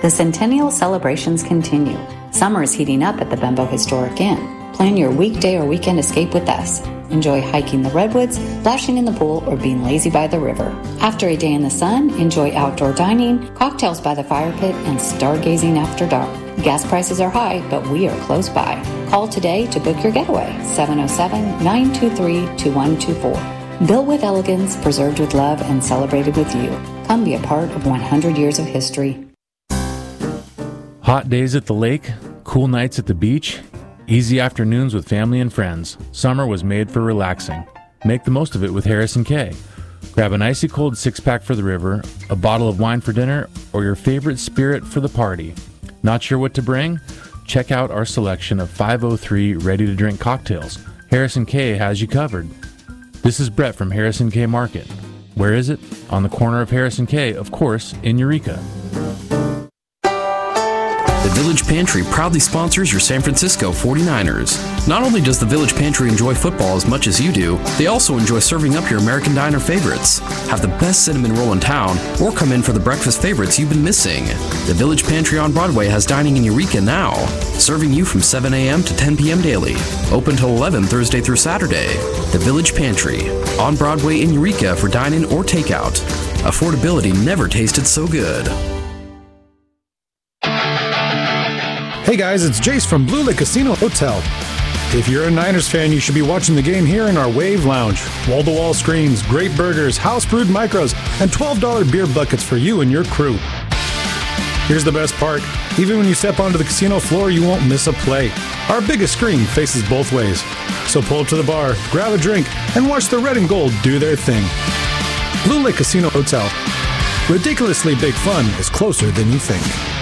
The centennial celebrations continue. Summer is heating up at the Bembo Historic Inn. Plan your weekday or weekend escape with us. Enjoy hiking the redwoods, splashing in the pool, or being lazy by the river. After a day in the sun, enjoy outdoor dining, cocktails by the fire pit, and stargazing after dark. Gas prices are high, but we are close by. Call today to book your getaway, 707-923-2124. Built with elegance, preserved with love, and celebrated with you. Come be a part of 100 years of history. Hot days at the lake, cool nights at the beach, easy afternoons with family and friends. Summer was made for relaxing. Make the most of it with Harrison K. Grab an icy cold six-pack for the river, a bottle of wine for dinner, or your favorite spirit for the party. Not sure what to bring? Check out our selection of 503 ready-to-drink cocktails. Harrison K has you covered. This is Brett from Harrison K Market. Where is it? On the corner of Harrison K, of course, in Eureka. The Village Pantry proudly sponsors your San Francisco 49ers. Not only does the Village Pantry enjoy football as much as you do, they also enjoy serving up your American Diner favorites. Have the best cinnamon roll in town, or come in for the breakfast favorites you've been missing. The Village Pantry on Broadway has dining in Eureka now, serving you from 7 a.m. to 10 p.m. daily. Open till 11 Thursday through Saturday. The Village Pantry, on Broadway in Eureka for dine-in or takeout. Affordability never tasted so good. Hey guys, it's Jace from Blue Lake Casino Hotel. If you're a Niners fan, you should be watching the game here in our Wave Lounge. Wall-to-wall screens, great burgers, house-brewed micros, and $12 beer buckets for you and your crew. Here's the best part. Even when you step onto the casino floor, you won't miss a play. Our biggest screen faces both ways. So pull up to the bar, grab a drink, and watch the red and gold do their thing. Blue Lake Casino Hotel. Ridiculously big fun is closer than you think.